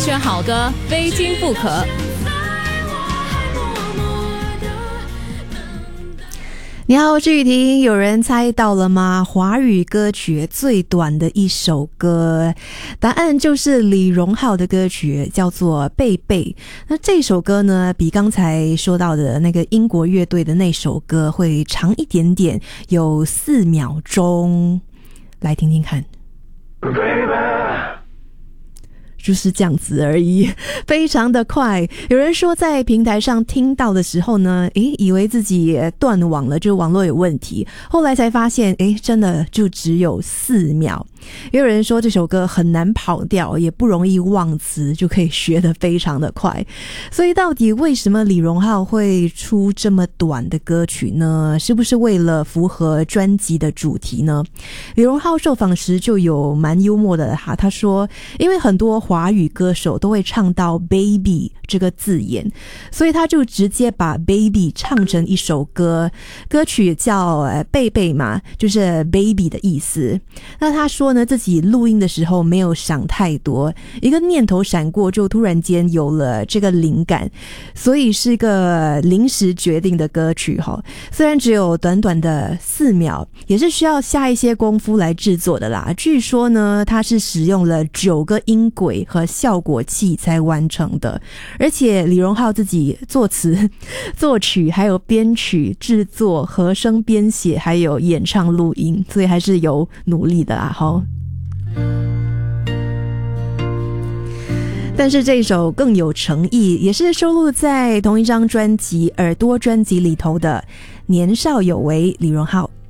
选好歌，非听不可。 你好，我是雨婷。有人猜到了吗？华语歌曲最短的一首歌，答案就是李荣浩的歌曲，叫做《贝贝》。那这首歌呢，比刚才说到的那个英国乐队的那首歌会长一点点，有4秒钟。来听听看。就是这样子而已，非常的快。有人说在平台上听到的时候呢，以为自己断网了，就网络有问题，后来才发现真的就只有4秒。也有人说这首歌很难跑调，也不容易忘词，就可以学得非常的快。所以到底为什么李荣浩会出这么短的歌曲呢？是不是为了符合专辑的主题呢？李荣浩受访时就有蛮幽默的他说因为很多华语歌手都会唱到 baby 这个字眼，所以他就直接把 baby 唱成一首歌，歌曲叫贝贝嘛，就是 baby 的意思。那他说呢，自己录音的时候没有想太多，一个念头闪过，就突然间有了这个灵感，所以是一个临时决定的歌曲齁。虽然只有短短的4秒，也是需要下一些功夫来制作的啦。据说呢，他是使用了9个音轨和效果器才完成的，而且李荣浩自己作词、作曲，还有编曲、制作、和声编写，还有演唱录音，所以还是有努力的啦齁。但是这一首更有诚意，也是收录在同一张专辑《耳朵》专辑里头的《年少有为》，李荣浩。